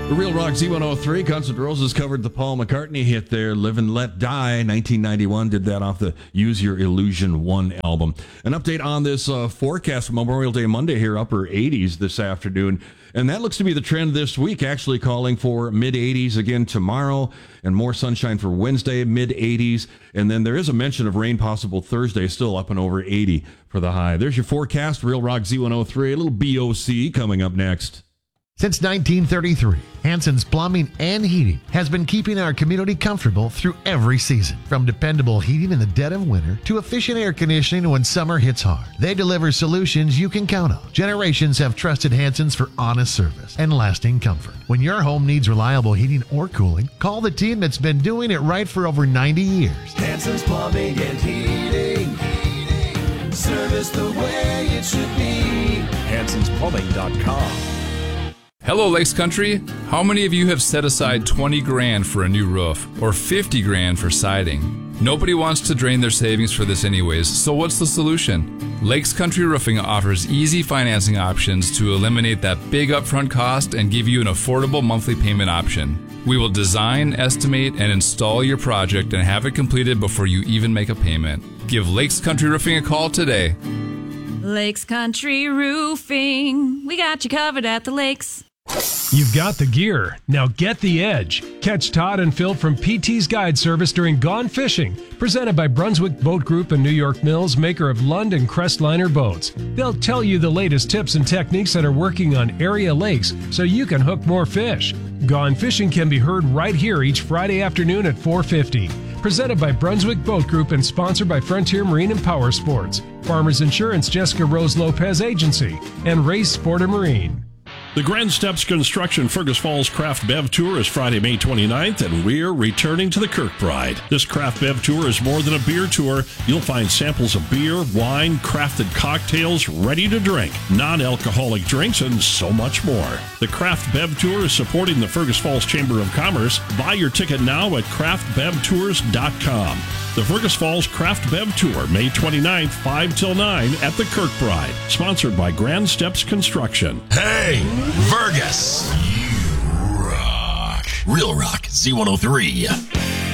The Real Rock Z103, Guns N' Roses covered the Paul McCartney hit there, Live and Let Die, 1991, did that off the Use Your Illusion 1 album. An update on this forecast for Memorial Day Monday here, upper 80s this afternoon. And that looks to be the trend this week, actually calling for mid-80s again tomorrow and more sunshine for Wednesday, mid-80s. And then there is a mention of rain possible Thursday, still up and over 80 for the high. There's your forecast, Real Rock Z103, a little BOC coming up next. Since 1933, Hanson's Plumbing and Heating has been keeping our community comfortable through every season. From dependable heating in the dead of winter to efficient air conditioning when summer hits hard, they deliver solutions you can count on. Generations have trusted Hanson's for honest service and lasting comfort. When your home needs reliable heating or cooling, call the team that's been doing it right for over 90 years. Hanson's Plumbing and Heating. Service the way it should be. Hanson'sPlumbing.com. Hello, Lakes Country. How many of you have set aside 20 grand for a new roof or 50 grand for siding? Nobody wants to drain their savings for this anyways, so what's the solution? Lakes Country Roofing offers easy financing options to eliminate that big upfront cost and give you an affordable monthly payment option. We will design, estimate, and install your project and have it completed before you even make a payment. Give Lakes Country Roofing a call today. Lakes Country Roofing. We got you covered at the lakes. You've got the gear. Now get the edge. Catch Todd and Phil from PT's Guide Service during Gone Fishing, presented by Brunswick Boat Group and New York Mills, maker of Lund and Crestliner boats. They'll tell you the latest tips and techniques that are working on area lakes so you can hook more fish. Gone Fishing can be heard right here each Friday afternoon at 4:50. Presented by Brunswick Boat Group and sponsored by Frontier Marine and Power Sports, Farmers Insurance, Jessica Rose Lopez Agency, and Race Sport Marine. The Grand Steps Construction Fergus Falls Craft Bev Tour is Friday, May 29th, and we're returning to the Kirkbride. This Craft Bev Tour is more than a beer tour. You'll find samples of beer, wine, crafted cocktails, ready to drink, non-alcoholic drinks, and so much more. The Craft Bev Tour is supporting the Fergus Falls Chamber of Commerce. Buy your ticket now at craftbevtours.com. The Fergus Falls Craft Bev Tour, May 29th, 5 till 9 at the Kirkbride. Sponsored by Grand Steps Construction. Hey, Fergus! You rock. Real Rock Z103.